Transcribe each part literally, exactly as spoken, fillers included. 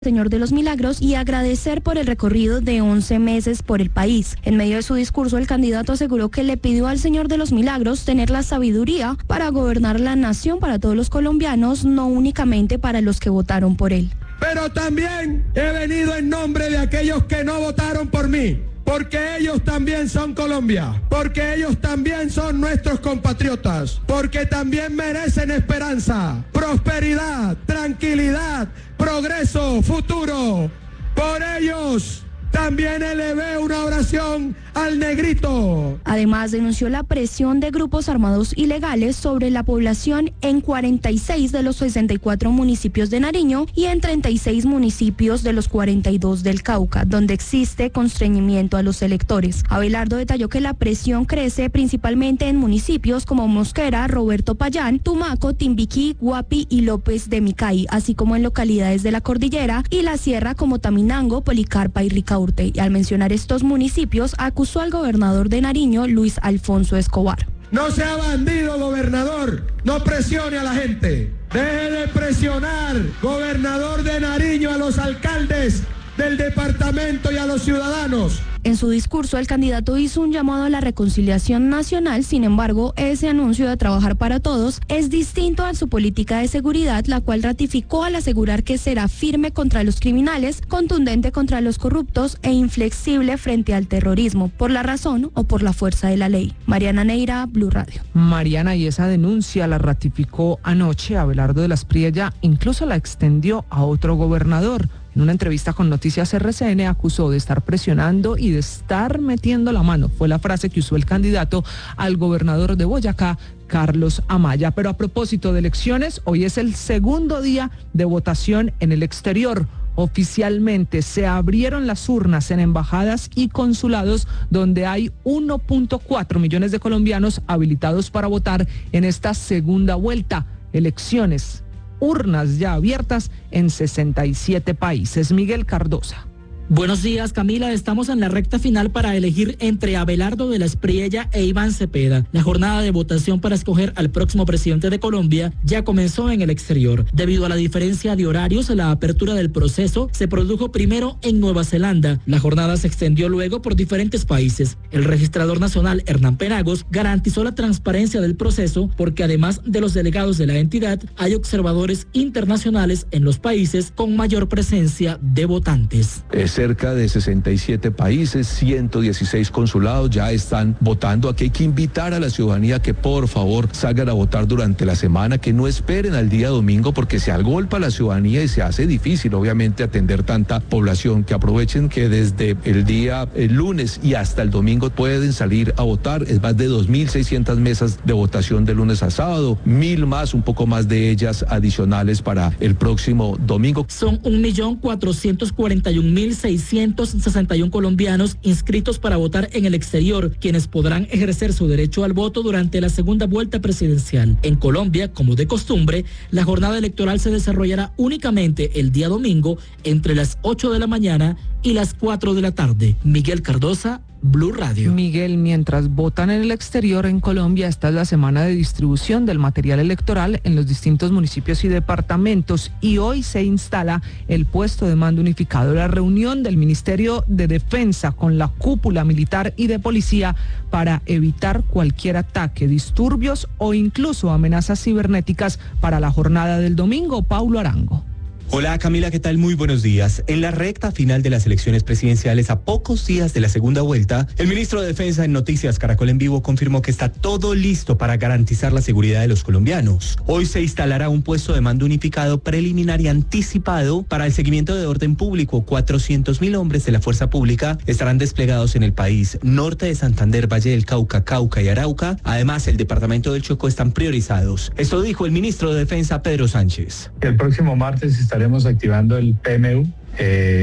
Señor de los Milagros y agradecer por el recorrido de once meses por el país. En medio de su discurso, el candidato aseguró que le pidió al Señor de los Milagros tener la sabiduría para gobernar la nación para todos los colombianos, no únicamente para los que votaron por él. Pero también he venido en nombre de aquellos que no votaron por mí, porque ellos también son Colombia, porque ellos también son nuestros compatriotas, porque también merecen esperanza, prosperidad, tranquilidad, progreso, futuro. Por ellos también elevé una oración al negrito. Además, denunció la presión de grupos armados ilegales sobre la población en cuarenta y seis de los sesenta y cuatro municipios de Nariño y en treinta y seis municipios de los cuarenta y dos del Cauca, donde existe constreñimiento a los electores. Abelardo detalló que la presión crece principalmente en municipios como Mosquera, Roberto Payán, Tumaco, Timbiquí, Guapi y López de Micay, así como en localidades de la cordillera y la sierra como Taminango, Policarpa y Ricaurte. Y al mencionar estos municipios, acusó al gobernador de Nariño, Luis Alfonso Escobar. No sea bandido, gobernador, no presione a la gente. Deje de presionar, gobernador de Nariño, a los alcaldes del departamento y a los ciudadanos. En su discurso, el candidato hizo un llamado a la reconciliación nacional. Sin embargo, ese anuncio de trabajar para todos es distinto a su política de seguridad, la cual ratificó al asegurar que será firme contra los criminales, contundente contra los corruptos e inflexible frente al terrorismo, por la razón o por la fuerza de la ley. Mariana Neira, Blue Radio. Mariana, y esa denuncia la ratificó anoche Abelardo de la Espriella, incluso la extendió a otro gobernador. En una entrevista con Noticias R C N acusó de estar presionando y de estar metiendo la mano. Fue la frase que usó el candidato al gobernador de Boyacá, Carlos Amaya. Pero a propósito de elecciones, hoy es el segundo día de votación en el exterior. Oficialmente se abrieron las urnas en embajadas y consulados donde hay uno punto cuatro millones de colombianos habilitados para votar en esta segunda vuelta. Elecciones. Urnas ya abiertas en sesenta y siete países. Miguel Cardosa. Buenos días, Camila. Estamos en la recta final para elegir entre Abelardo de la Espriella e Iván Cepeda. La jornada de votación para escoger al próximo presidente de Colombia ya comenzó en el exterior. Debido a la diferencia de horarios, la apertura del proceso se produjo primero en Nueva Zelanda. La jornada se extendió luego por diferentes países. El registrador nacional, Hernán Penagos, garantizó la transparencia del proceso porque además de los delegados de la entidad, hay observadores internacionales en los países con mayor presencia de votantes. Es cerca de sesenta y siete países, ciento dieciséis consulados ya están votando. Aquí hay que invitar a la ciudadanía que por favor salgan a votar durante la semana, que no esperen al día domingo porque se agolpa la ciudadanía y se hace difícil obviamente atender tanta población. Que aprovechen que desde el día el lunes y hasta el domingo pueden salir a votar. Es más de dos mil seiscientas mesas de votación de lunes a sábado, mil más, un poco más de ellas adicionales para el próximo domingo. Son un millón cuatrocientos cuarenta y un mil seiscientos sesenta y uno colombianos inscritos para votar en el exterior, quienes podrán ejercer su derecho al voto durante la segunda vuelta presidencial. En Colombia, como de costumbre, la jornada electoral se desarrollará únicamente el día domingo entre las ocho de la mañana y las cuatro de la tarde. Miguel Cardosa, Blue Radio. Miguel, mientras votan en el exterior, en Colombia, esta es la semana de distribución del material electoral en los distintos municipios y departamentos y hoy se instala el puesto de mando unificado. La reunión del Ministerio de Defensa con la cúpula militar y de policía para evitar cualquier ataque, disturbios o incluso amenazas cibernéticas para la jornada del domingo. Paulo Arango. Hola Camila, ¿qué tal? Muy buenos días. En la recta final de las elecciones presidenciales, a pocos días de la segunda vuelta, el ministro de Defensa en Noticias Caracol en Vivo confirmó que está todo listo para garantizar la seguridad de los colombianos. Hoy se instalará un puesto de mando unificado preliminar y anticipado para el seguimiento de orden público. cuatrocientos mil hombres de la fuerza pública estarán desplegados en el país. Norte de Santander, Valle del Cauca, Cauca y Arauca. Además, el departamento del Chocó están priorizados. Esto dijo el ministro de Defensa, Pedro Sánchez. El próximo martes estará Estaremos activando el P M U, eh,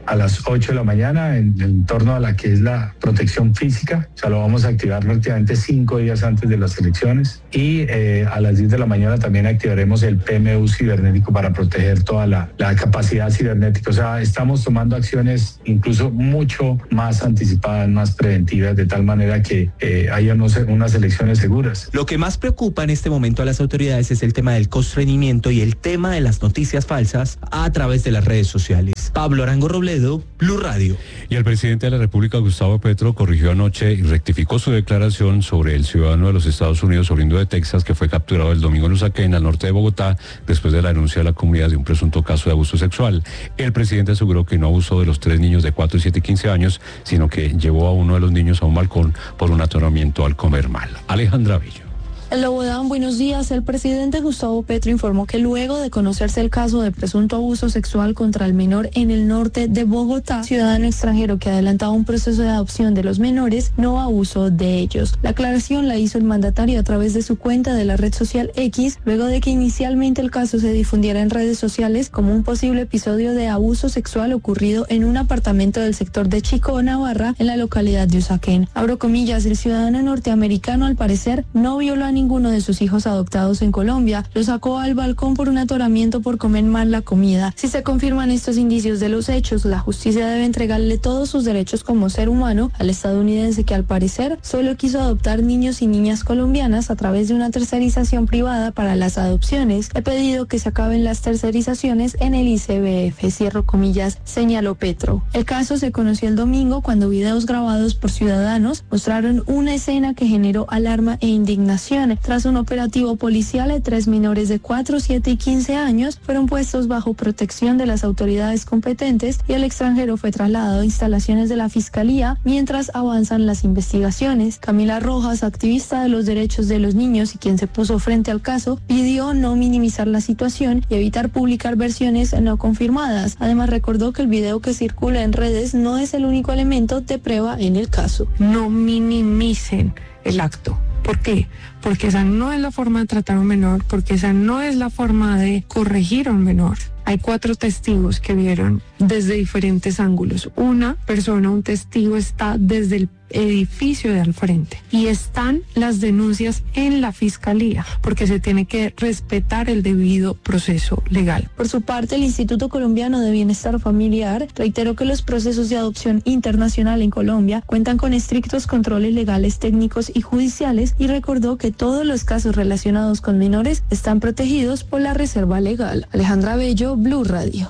a las ocho de la mañana en, en torno a la que es la protección física. O sea, lo vamos a activar prácticamente cinco días antes de las elecciones. Y eh, a las diez de la mañana también activaremos el P M U cibernético para proteger toda la, la capacidad cibernética. O sea, estamos tomando acciones incluso mucho más anticipadas, más preventivas, de tal manera que eh, haya unos, unas elecciones seguras. Lo que más preocupa en este momento a las autoridades es el tema del constreñimiento y el tema de las noticias falsas a través de las redes sociales. Pablo Arango Robledo, Blue Radio. Y el presidente de la República, Gustavo Petro, corrigió anoche y rectificó su declaración sobre el ciudadano de los Estados Unidos oriundo de Texas que fue capturado el domingo en Usaquén, al norte de Bogotá, después de la denuncia de la comunidad de un presunto caso de abuso sexual. El presidente aseguró que no abusó de los tres niños de cuatro, siete y quince años, sino que llevó a uno de los niños a un balcón por un atoramiento al comer mal. Alejandra Bello. Lobodán, buenos días. El presidente Gustavo Petro informó que luego de conocerse el caso de presunto abuso sexual contra el menor en el norte de Bogotá, ciudadano extranjero que adelantaba un proceso de adopción de los menores, no abusó de ellos. La aclaración la hizo el mandatario a través de su cuenta de la red social X, luego de que inicialmente el caso se difundiera en redes sociales como un posible episodio de abuso sexual ocurrido en un apartamento del sector de Chico, Navarra, en la localidad de Usaquén. Abro comillas, el ciudadano norteamericano al parecer no violó a ningún ninguno de sus hijos adoptados en Colombia, lo sacó al balcón por un atoramiento por comer mal la comida. Si se confirman estos indicios de los hechos, la justicia debe entregarle todos sus derechos como ser humano al estadounidense que al parecer solo quiso adoptar niños y niñas colombianas a través de una tercerización privada para las adopciones. He pedido que se acaben las tercerizaciones en el I C B F, cierro comillas, señaló Petro. El caso se conoció el domingo cuando videos grabados por ciudadanos mostraron una escena que generó alarma e indignación. Tras un operativo policial, tres menores de cuatro, siete y quince años fueron puestos bajo protección de las autoridades competentes y el extranjero fue trasladado a instalaciones de la Fiscalía mientras avanzan las investigaciones. Camila Rojas, activista de los derechos de los niños y quien se puso frente al caso, pidió no minimizar la situación y evitar publicar versiones no confirmadas. Además, recordó que el video que circula en redes no es el único elemento de prueba en el caso. No minimicen el acto. ¿Por qué? Porque esa no es la forma de tratar a un menor, porque esa no es la forma de corregir a un menor. Hay cuatro testigos que vieron desde diferentes ángulos. Una persona, un testigo, está desde el edificio de al frente y están las denuncias en la fiscalía porque se tiene que respetar el debido proceso legal. Por su parte, el Instituto Colombiano de Bienestar Familiar reiteró que los procesos de adopción internacional en Colombia cuentan con estrictos controles legales, técnicos y judiciales y recordó que todos los casos relacionados con menores están protegidos por la reserva legal. Alejandra Bello, Blue Radio.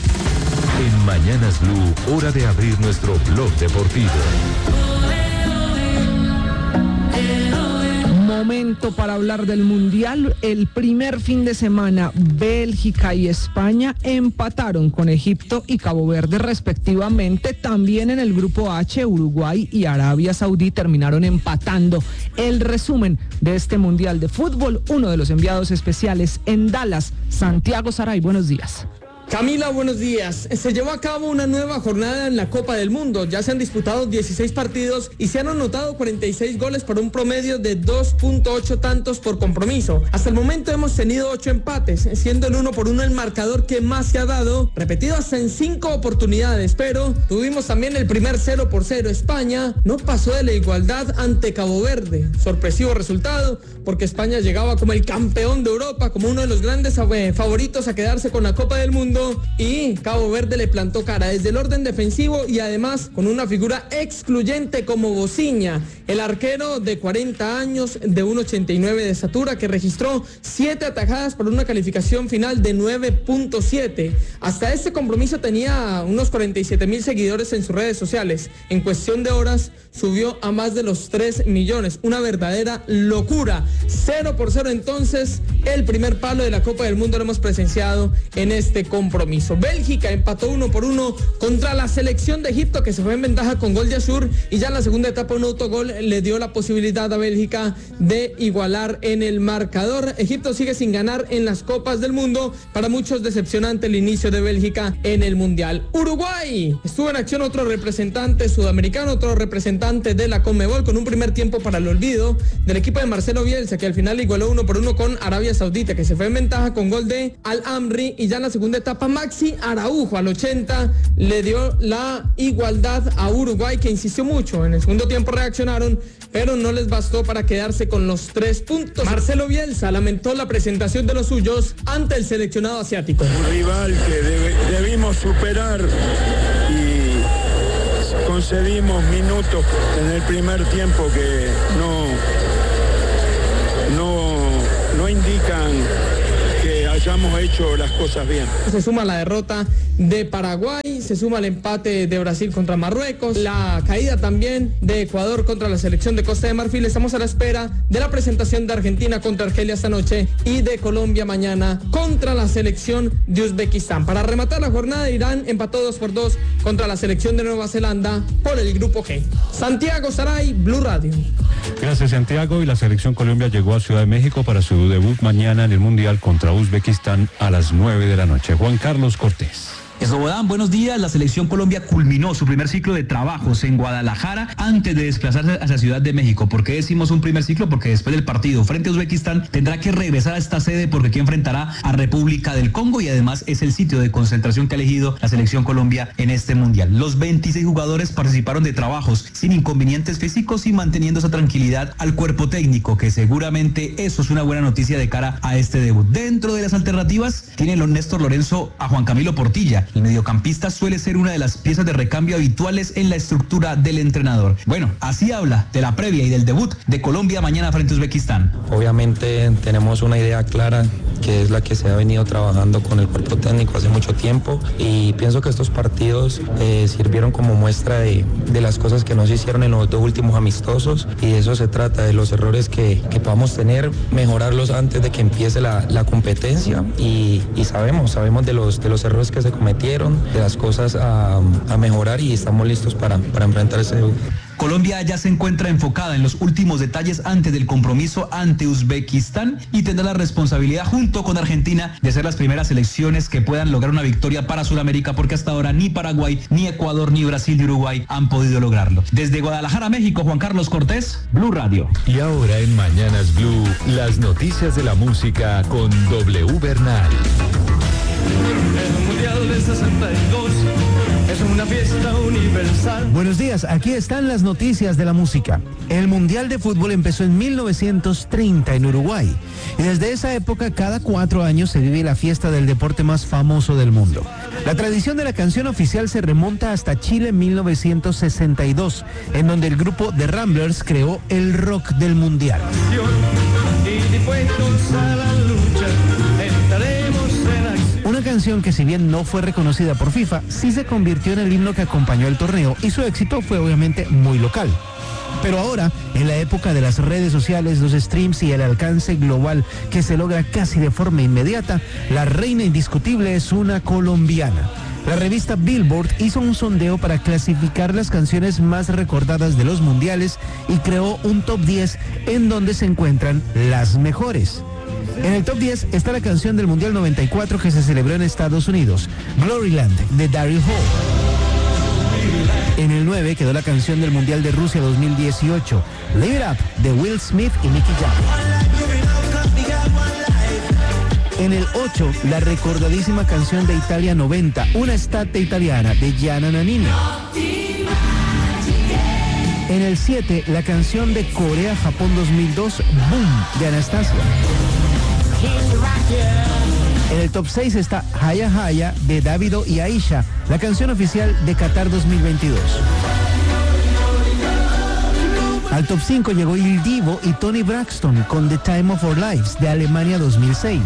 En Mañanas Blue, hora de abrir nuestro blog deportivo. Momento para hablar del Mundial. El primer fin de semana, Bélgica y España empataron con Egipto y Cabo Verde respectivamente. También en el grupo H, Uruguay y Arabia Saudí terminaron empatando. El resumen de este Mundial de Fútbol, uno de los enviados especiales en Dallas, Santiago Saray. Buenos días. Camila, buenos días. Se llevó a cabo una nueva jornada en la Copa del Mundo. Ya se han disputado dieciséis partidos y se han anotado cuarenta y seis goles por un promedio de dos punto ocho tantos por compromiso. Hasta el momento hemos tenido ocho empates, siendo el uno por uno el marcador que más se ha dado, repetido hasta en cinco oportunidades, pero tuvimos también el primer cero por cero. España no pasó de la igualdad ante Cabo Verde. Sorpresivo resultado, porque España llegaba como el campeón de Europa, como uno de los grandes favoritos a quedarse con la Copa del Mundo, y Cabo Verde le plantó cara desde el orden defensivo y además con una figura excluyente como Bociña, el arquero de cuarenta años de uno ochenta y nueve de estatura que registró siete atajadas por una calificación final de nueve punto siete. Hasta este compromiso tenía unos cuarenta y siete mil seguidores en sus redes sociales. En cuestión de horas subió a más de los tres millones. Una verdadera locura. Cero por cero entonces. El primer palo de la Copa del Mundo lo hemos presenciado en este compromiso. Bélgica empató uno por uno contra la selección de Egipto, que se fue en ventaja con gol de Ashur, y ya en la segunda etapa un autogol le dio la posibilidad a Bélgica de igualar en el marcador. Egipto sigue sin ganar en las Copas del Mundo. Para muchos decepcionante el inicio de Bélgica en el Mundial. Uruguay estuvo en acción, otro representante sudamericano, otro representante de la Conmebol, con un primer tiempo para el olvido del equipo de Marcelo Bielsa, que al final igualó uno por uno con Arabia Saudita, que se fue en ventaja con gol de Al-Amri, y ya en la segunda etapa etapa, Maxi Araujo al ochenta le dio la igualdad a Uruguay, que insistió mucho. En el segundo tiempo reaccionaron, pero no les bastó para quedarse con los tres puntos. Marcelo Bielsa lamentó la presentación de los suyos ante el seleccionado asiático. Un rival que debe, debimos superar y concedimos minutos en el primer tiempo que no, no, no indican que hayamos hecho las cosas bien. Se suma la derrota de Paraguay, se suma el empate de Brasil contra Marruecos, la caída también de Ecuador contra la selección de Costa de Marfil. Estamos a la espera de la presentación de Argentina contra Argelia esta noche y de Colombia mañana contra la selección de Uzbekistán. Para rematar la jornada, Irán empató dos por dos contra la selección de Nueva Zelanda por el grupo G. Santiago Saray, Blue Radio. Gracias, Santiago. Y la selección Colombia llegó a Ciudad de México para su debut mañana en el Mundial contra Uzbekistán a las nueve de la noche. Juan Carlos Cortés. Eslobodan, buenos días. La selección Colombia culminó su primer ciclo de trabajos en Guadalajara antes de desplazarse hacia Ciudad de México. ¿Por qué decimos un primer ciclo? Porque después del partido frente a Uzbekistán tendrá que regresar a esta sede porque aquí enfrentará a República del Congo y además es el sitio de concentración que ha elegido la selección Colombia en este mundial. Los veintiséis jugadores participaron de trabajos sin inconvenientes físicos y manteniendo esa tranquilidad al cuerpo técnico, que seguramente eso es una buena noticia de cara a este debut. Dentro de las alternativas tiene Néstor Lorenzo a Juan Camilo Portilla. El mediocampista suele ser una de las piezas de recambio habituales en la estructura del entrenador. Bueno, así habla de la previa y del debut de Colombia mañana frente a Uzbekistán. Obviamente tenemos una idea clara, que es la que se ha venido trabajando con el cuerpo técnico hace mucho tiempo, y pienso que estos partidos eh, sirvieron como muestra de, de las cosas que no se hicieron en los dos últimos amistosos, y de eso se trata, de los errores que, que podamos tener, mejorarlos antes de que empiece la, la competencia, y, y sabemos, sabemos de los, de los errores que se cometieron, de las cosas a, a mejorar, y estamos listos para, para enfrentar ese debut. Colombia ya se encuentra enfocada en los últimos detalles antes del compromiso ante Uzbekistán y tendrá la responsabilidad junto con Argentina de ser las primeras selecciones que puedan lograr una victoria para Sudamérica, porque hasta ahora ni Paraguay, ni Ecuador, ni Brasil, ni Uruguay han podido lograrlo. Desde Guadalajara, México, Juan Carlos Cortés, Blue Radio. Y ahora en Mañanas Blue, las noticias de la música con W Bernal. El Mundial de sesenta y dos es una fiesta universal. Buenos días, aquí están las noticias de la música. El Mundial de Fútbol empezó en mil novecientos treinta en Uruguay, y desde esa época cada cuatro años se vive la fiesta del deporte más famoso del mundo. La tradición de la canción oficial se remonta hasta Chile en mil novecientos sesenta y dos, en donde el grupo The Ramblers creó el rock del Mundial. Y dispuestos a la lucha, entraremos en acción. Una canción que, si bien no fue reconocida por FIFA, sí se convirtió en el himno que acompañó el torneo, y su éxito fue obviamente muy local. Pero ahora, en la época de las redes sociales, los streams y el alcance global que se logra casi de forma inmediata, la reina indiscutible es una colombiana. La revista Billboard hizo un sondeo para clasificar las canciones más recordadas de los mundiales y creó un top diez en donde se encuentran las mejores. En el top diez está la canción del Mundial noventa y cuatro que se celebró en Estados Unidos, Gloryland, de Daryl Hall. En el nueve quedó la canción del Mundial de Rusia dos mil dieciocho, Live It Up, de Will Smith y Nicky Jam. En el ocho, la recordadísima canción de Italia noventa, Una estate italiana, de Gianna Nannini. En el siete, la canción de Corea-Japón dos mil dos, Boom, de Anastasia. En el top seis está Haya Haya, de Davido y Aisha, la canción oficial de Qatar dos mil veintidós. Al top cinco llegó Il Divo y Toni Braxton con The Time of Our Lives, de Alemania dos mil seis.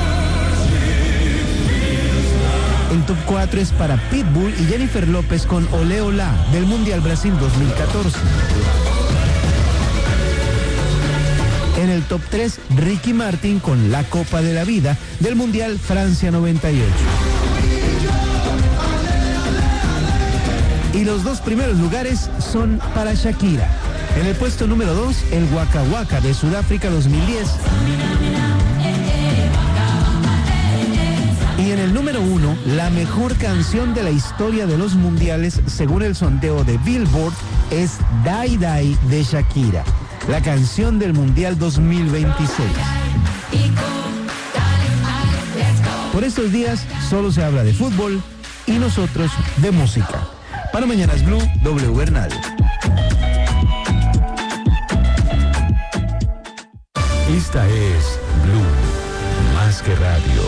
El top cuatro es para Pitbull y Jennifer López con Ole Ola, del Mundial Brasil dos mil catorce. En el top tres, Ricky Martin con La Copa de la Vida, del Mundial Francia noventa y ocho. Y los dos primeros lugares son para Shakira. En el puesto número dos, el Waka Waka de Sudáfrica dos mil diez. Y en el número uno, la mejor canción de la historia de los mundiales, según el sondeo de Billboard, es Die Die de Shakira, la canción del Mundial dos mil veintiséis. Por estos días solo se habla de fútbol y nosotros de música. Para Mañanas Blue, W Bernal. Esta es Blue, más que radio.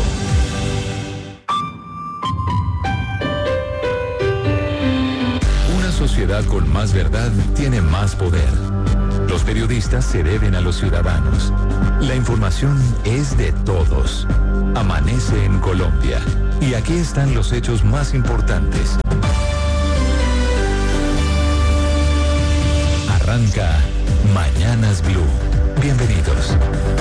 Una sociedad con más verdad tiene más poder. Los periodistas se deben a los ciudadanos. La información es de todos. Amanece en Colombia. Y aquí están los hechos más importantes. Arranca Mañanas Blue. Bienvenidos.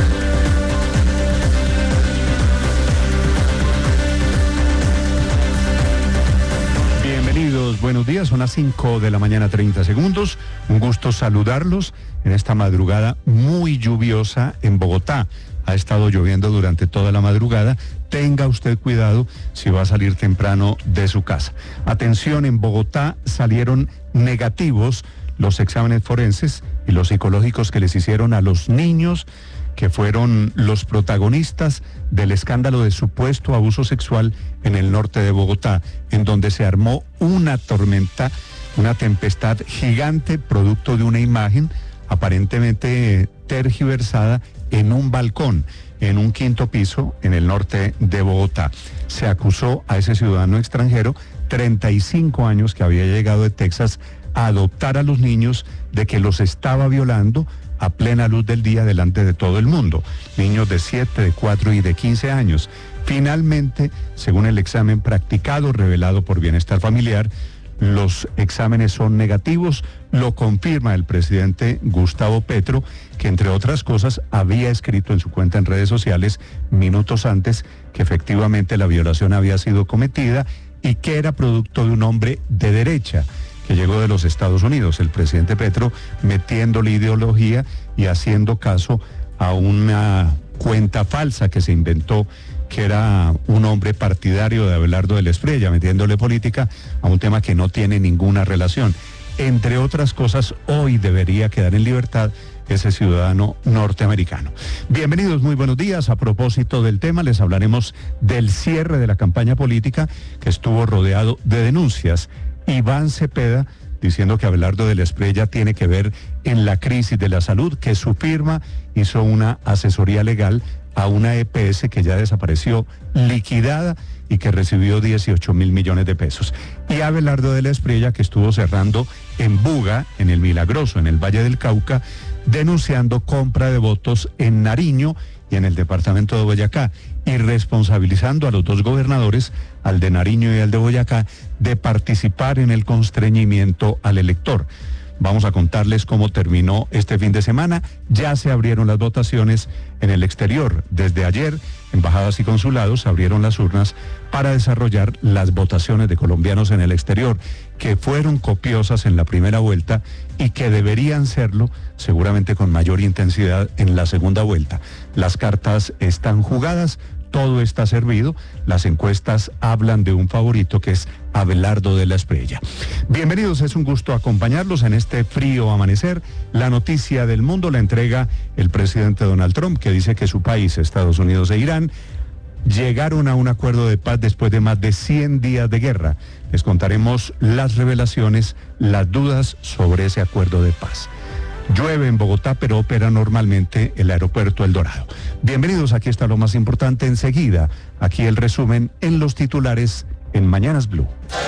Bienvenidos, buenos días, son las cinco de la mañana, treinta segundos. Un gusto saludarlos en esta madrugada muy lluviosa en Bogotá. Ha estado lloviendo durante toda la madrugada. Tenga usted cuidado si va a salir temprano de su casa. Atención, en Bogotá salieron negativos los exámenes forenses y los psicológicos que les hicieron a los niños que fueron los protagonistas del escándalo de supuesto abuso sexual en el norte de Bogotá, en donde se armó una tormenta, una tempestad gigante producto de una imagen aparentemente tergiversada en un balcón, en un quinto piso en el norte de Bogotá. Se acusó a ese ciudadano extranjero, treinta y cinco años, que había llegado de Texas a adoptar a los niños, de que los estaba violando a plena luz del día delante de todo el mundo. Niños de siete, de cuatro y de quince años. Finalmente, según el examen practicado revelado por Bienestar Familiar, los exámenes son negativos. Lo confirma el presidente Gustavo Petro, que entre otras cosas había escrito en su cuenta en redes sociales minutos antes que efectivamente la violación había sido cometida y que era producto de un hombre de derecha que llegó de los Estados Unidos. El presidente Petro metiéndole ideología y haciendo caso a una cuenta falsa que se inventó, que era un hombre partidario de Abelardo de la Espriella, metiéndole política a un tema que no tiene ninguna relación. Entre otras cosas, hoy debería quedar en libertad ese ciudadano norteamericano. Bienvenidos, muy buenos días. A propósito del tema, les hablaremos del cierre de la campaña política, que estuvo rodeado de denuncias. Iván Cepeda diciendo que Abelardo de la Espriella tiene que ver en la crisis de la salud, que su firma hizo una asesoría legal a una E P S que ya desapareció, liquidada, y que recibió dieciocho mil millones de pesos. Y Abelardo de la Espriella, que estuvo cerrando en Buga, en el Milagroso, en el Valle del Cauca, denunciando compra de votos en Nariño y en el departamento de Boyacá, y responsabilizando a los dos gobernadores, al de Nariño y al de Boyacá, de participar en el constreñimiento al elector. Vamos a contarles cómo terminó este fin de semana. Ya se abrieron las votaciones en el exterior. Desde ayer, embajadas y consulados abrieron las urnas para desarrollar las votaciones de colombianos en el exterior, que fueron copiosas en la primera vuelta y que deberían serlo seguramente con mayor intensidad en la segunda vuelta. Las cartas están jugadas, todo está servido. Las encuestas hablan de un favorito, que es Abelardo de la Espriella. Bienvenidos, es un gusto acompañarlos en este frío amanecer. La noticia del mundo la entrega el presidente Donald Trump, que dice que su país, Estados Unidos e Irán, llegaron a un acuerdo de paz después de más de cien días de guerra. Les contaremos las revelaciones, las dudas sobre ese acuerdo de paz. Llueve en Bogotá, pero opera normalmente el aeropuerto El Dorado. Bienvenidos, aquí está lo más importante enseguida. Aquí el resumen en los titulares en Mañanas Blue.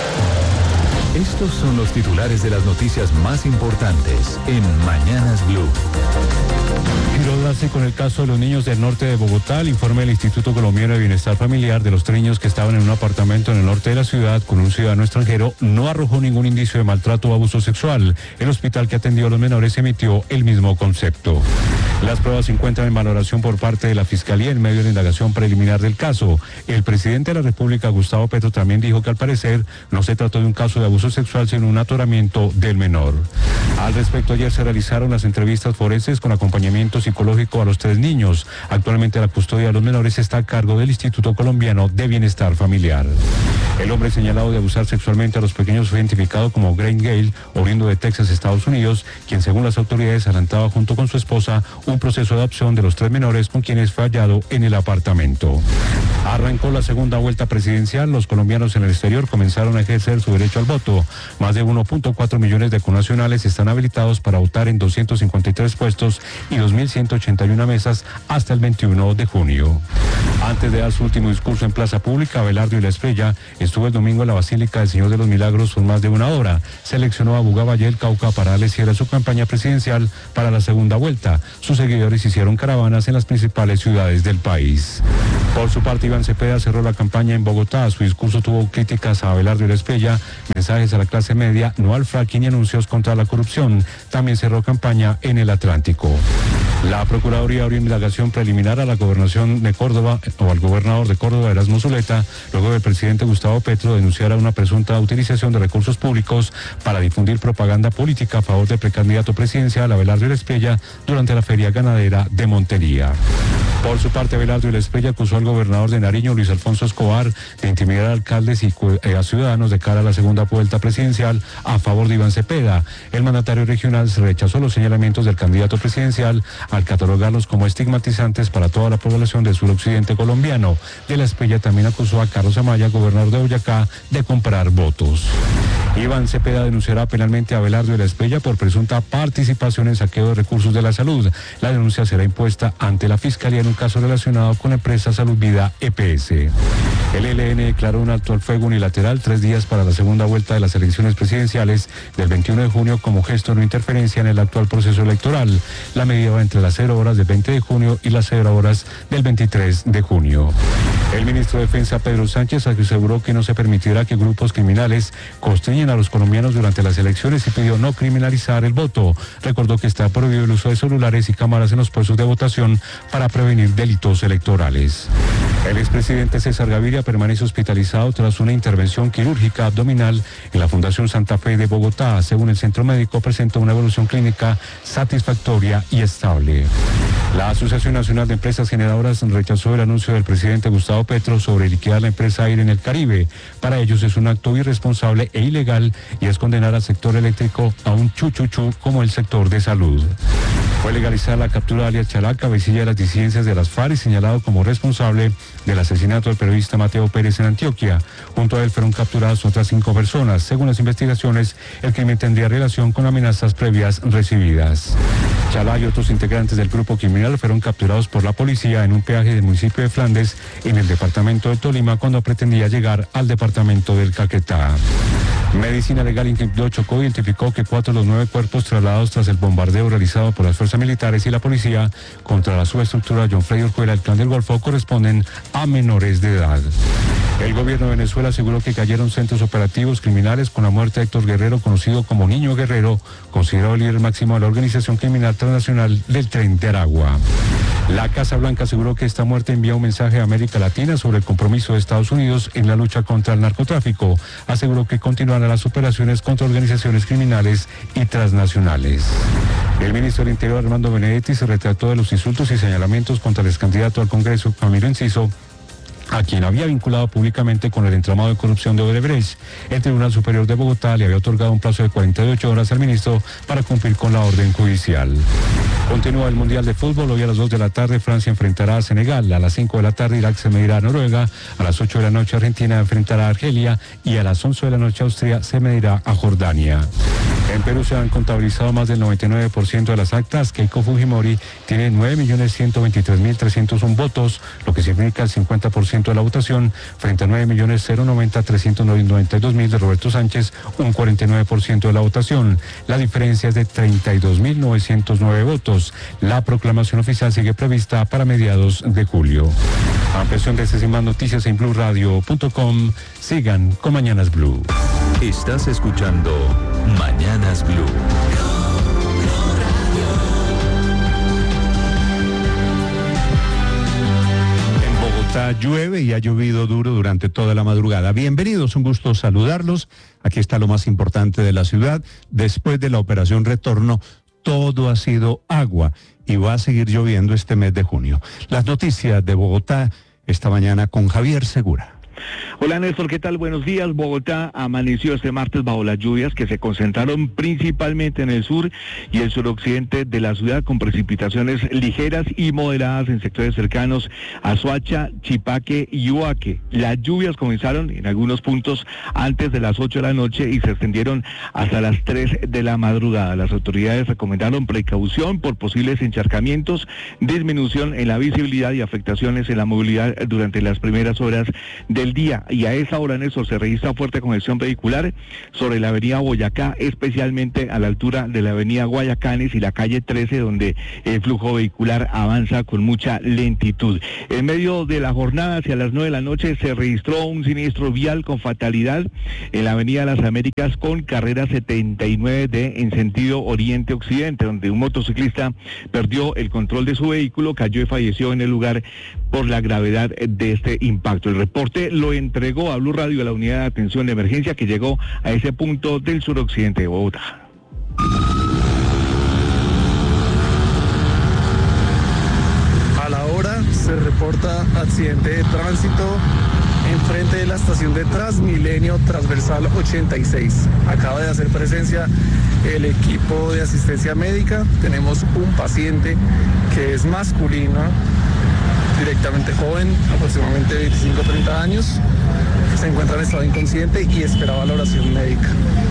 Estos son los titulares de las noticias más importantes en Mañanas Blue. Quiero hablarse con el caso de los niños del norte de Bogotá. El informe del Instituto Colombiano de Bienestar Familiar de los tres niños que estaban en un apartamento en el norte de la ciudad con un ciudadano extranjero no arrojó ningún indicio de maltrato o abuso sexual. El hospital que atendió a los menores emitió el mismo concepto. Las pruebas se encuentran en valoración por parte de la Fiscalía en medio de la indagación preliminar del caso. El presidente de la República, Gustavo Petro, también dijo que al parecer no se trató de un caso de abuso sexual, sino un atoramiento del menor. Al respecto, ayer se realizaron las entrevistas forenses con acompañamiento psicológico a los tres niños. Actualmente la custodia de los menores está a cargo del Instituto Colombiano de Bienestar Familiar. El hombre señalado de abusar sexualmente a los pequeños fue identificado como Graham Gale, oriundo de Texas, Estados Unidos, quien según las autoridades adelantaba junto con su esposa un proceso de adopción de los tres menores con quienes fue hallado en el apartamento. Arrancó la segunda vuelta presidencial. Los colombianos en el exterior comenzaron a ejercer su derecho al voto. Más de uno punto cuatro millones de connacionales están habilitados para votar en doscientos cincuenta y tres puestos y dos mil ciento ochenta y una mesas hasta el veintiuno de junio. Antes de dar su último discurso en plaza pública, Abelardo Ilesprella estuvo el domingo en la Basílica del Señor de los Milagros por más de una hora. Seleccionó a Bugaballé del Cauca para darle cierre a su campaña presidencial para la segunda vuelta. Sus seguidores hicieron caravanas en las principales ciudades del país. Por su parte, Iván Cepeda cerró la campaña en Bogotá. Su discurso tuvo críticas a Abelardo Ilesprella, mensajes a la clase media, no al fracking y anuncios contra la corrupción. También cerró campaña en el Atlántico. La Procuraduría abrió indagación preliminar a la gobernación de Córdoba o al gobernador de Córdoba, Erasmo Zuleta, luego del presidente Gustavo Petro denunciara una presunta utilización de recursos públicos para difundir propaganda política a favor del precandidato presidencial Abelardo Ilesprella durante la feria ganadera de Montería. Por su parte, Abelardo Ilesprella acusó al gobernador de Nariño, Luis Alfonso Escobar, de intimidar a alcaldes y eh, a ciudadanos de cara a la segunda vuelta presidencial a favor de Iván Cepeda. El mandatario regional rechazó los señalamientos del candidato presidencial al catalogarlos como estigmatizantes para toda la población del suroccidente colombiano. De la Esprella también acusó a Carlos Amaya, gobernador de Boyacá, de comprar votos. Iván Cepeda denunciará penalmente a Abelardo de la Esprella por presunta participación en saqueo de recursos de la salud. La denuncia será impuesta ante la Fiscalía en un caso relacionado con la empresa Salud Vida E P S. El E L N declaró un alto al fuego unilateral tres días para la segunda vuelta de las elecciones presidenciales del veintiuno de junio como gesto de no interferencia en el actual proceso electoral. La medida va entre las cero horas del veinte de junio y las cero horas del veintitrés de junio. El ministro de Defensa, Pedro Sánchez, aseguró que no se permitirá que grupos criminales constriñen a los colombianos durante las elecciones y pidió no criminalizar el voto. Recordó que está prohibido el uso de celulares y cámaras en los puestos de votación para prevenir delitos electorales. El expresidente César Gaviria permanece hospitalizado tras una intervención quirúrgica abdominal en la Fundación Santa Fe de Bogotá. Según el centro médico, presentó una evolución clínica satisfactoria y estable. La Asociación Nacional de Empresas Generadoras rechazó el anuncio del presidente Gustavo Petro sobre liquidar la empresa Aire en el Caribe. Para ellos es un acto irresponsable e ilegal y es condenar al sector eléctrico a un chuchuchú como el sector de salud. Fue legalizada la captura de alias Chalá, cabecilla de las disidencias de las FARC, y señalado como responsable del asesinato del periodista Mateo Pérez en Antioquia. Junto a él fueron capturadas otras cinco personas. Según las investigaciones, el crimen tendría relación con amenazas previas recibidas. Chalá y otros integrantes del grupo criminal fueron capturados por la policía en un peaje del municipio de Flandes, en el departamento de Tolima, cuando pretendía llegar al departamento del Caquetá. Medicina Legal incluyó Chocó identificó que cuatro de los nueve cuerpos trasladados tras el bombardeo realizado por las fuerzas militares y la policía contra la subestructura John Freddy Orjuela del Clan del Golfo corresponden a menores de edad. El gobierno de Venezuela aseguró que cayeron centros operativos criminales con la muerte de Héctor Guerrero, conocido como Niño Guerrero, considerado el líder máximo de la organización criminal transnacional del Tren de Aragua. La Casa Blanca aseguró que esta muerte envía un mensaje a América Latina sobre el compromiso de Estados Unidos en la lucha contra el narcotráfico. Aseguró que continuarán las operaciones contra organizaciones criminales y transnacionales. El ministro del Interior, Armando Benedetti, se retrató de los insultos y señalamientos contra el excandidato al Congreso, Camilo Enciso, a quien había vinculado públicamente con el entramado de corrupción de Odebrecht. El Tribunal Superior de Bogotá le había otorgado un plazo de cuarenta y ocho horas al ministro para cumplir con la orden judicial. Continúa el Mundial de Fútbol. Hoy a las dos de la tarde Francia enfrentará a Senegal. A las cinco de la tarde Irak se medirá a Noruega. A las ocho de la noche Argentina enfrentará a Argelia. Y a las once de la noche Austria se medirá a Jordania. En Perú se han contabilizado más del noventa y nueve por ciento de las actas. Keiko Fujimori tiene nueve millones ciento veintitrés mil trescientos uno votos, lo que significa el cincuenta por ciento de la votación, frente a nueve millones noventa mil trescientos noventa y dos mil de Roberto Sánchez, un cuarenta y nueve por ciento de la votación. La diferencia es de treinta y dos mil novecientos nueve votos. La proclamación oficial sigue prevista para mediados de julio. Ampliación de estas y más noticias en blue radio punto com. Sigan con Mañanas Blue. Estás escuchando Mañanas Blue. Llueve y ha llovido duro durante toda la madrugada. Bienvenidos, un gusto saludarlos. Aquí está lo más importante de la ciudad. Después de la operación Retorno, todo ha sido agua y va a seguir lloviendo este mes de junio. Las noticias de Bogotá esta mañana con Javier Segura. Hola Néstor, ¿qué tal? Buenos días. Bogotá amaneció este martes bajo las lluvias que se concentraron principalmente en el sur y el suroccidente de la ciudad, con precipitaciones ligeras y moderadas en sectores cercanos a Soacha, Chipaque y Ubaque. Las lluvias comenzaron en algunos puntos antes de las ocho de la noche y se extendieron hasta las tres de la madrugada. Las autoridades recomendaron precaución por posibles encharcamientos, disminución en la visibilidad y afectaciones en la movilidad durante las primeras horas del día. Y a esa hora, Néstor, se registra fuerte congestión vehicular sobre la avenida Boyacá, especialmente a la altura de la avenida Guayacanes y la calle trece, donde el flujo vehicular avanza con mucha lentitud. En medio de la jornada, hacia las nueve de la noche, se registró un siniestro vial con fatalidad en la avenida Las Américas con carrera setenta y nueve D en sentido oriente-occidente, donde un motociclista perdió el control de su vehículo, cayó y falleció en el lugar por la gravedad de este impacto. El reporte lo entregó a Blue Radio a la unidad de atención de emergencia que llegó a ese punto del suroccidente de Bogotá. A la hora se reporta accidente de tránsito enfrente de la estación de Transmilenio Transversal ochenta y seis. Acaba de hacer presencia el equipo de asistencia médica. Tenemos un paciente que es masculino, directamente joven, aproximadamente veinticinco a treinta años. Se encuentra en estado inconsciente y espera valoración médica.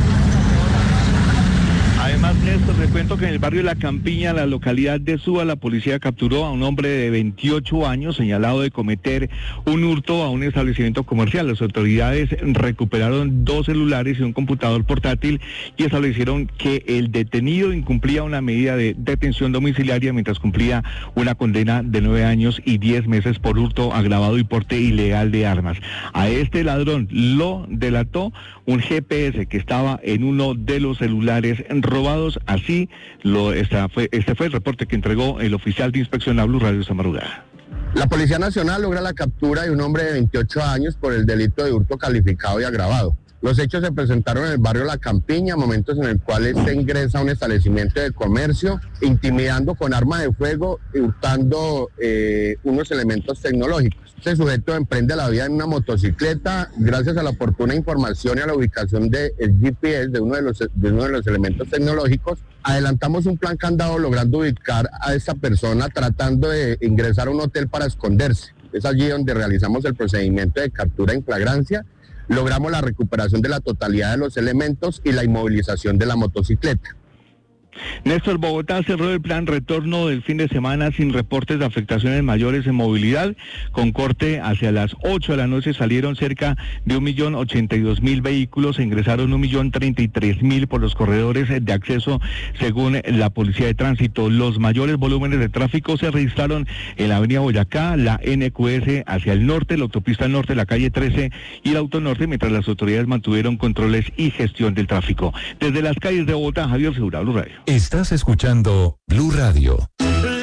Además, Néstor, te cuento que en el barrio La Campiña, la localidad de Suba, la policía capturó a un hombre de veintiocho años señalado de cometer un hurto a un establecimiento comercial. Las autoridades recuperaron dos celulares y un computador portátil y establecieron que el detenido incumplía una medida de detención domiciliaria mientras cumplía una condena de nueve años y diez meses por hurto agravado y porte ilegal de armas. A este ladrón lo delató un G P S que estaba en uno de los celulares robados. Así lo esta fue este fue el reporte que entregó el oficial de inspección a Blue Radio esta madrugada. La Policía Nacional logra la captura de un hombre de veintiocho años por el delito de hurto calificado y agravado. Los hechos se presentaron en el barrio La Campiña, momentos en los cuales se ingresa a un establecimiento de comercio, intimidando con arma de fuego y hurtando eh, unos elementos tecnológicos. Este sujeto emprende la vía en una motocicleta. Gracias a la oportuna información y a la ubicación del G P S de uno de, los, de uno de los elementos tecnológicos, adelantamos un plan candado logrando ubicar a esta persona tratando de ingresar a un hotel para esconderse. Es allí donde realizamos el procedimiento de captura en flagrancia. Logramos la recuperación de la totalidad de los elementos y la inmovilización de la motocicleta. Néstor, Bogotá cerró el plan retorno del fin de semana sin reportes de afectaciones mayores en movilidad. Con corte hacia las ocho de la noche salieron cerca de un millón ochenta y dos mil vehículos, e ingresaron un millón treinta y tres mil por los corredores de acceso según la Policía de Tránsito. Los mayores volúmenes de tráfico se registraron en la avenida Boyacá, la N Q S hacia el norte, la autopista norte, la calle trece y el autonorte, mientras las autoridades mantuvieron controles y gestión del tráfico. Desde las calles de Bogotá, Javier Segura, Blue Radio. Estás escuchando Blue Radio.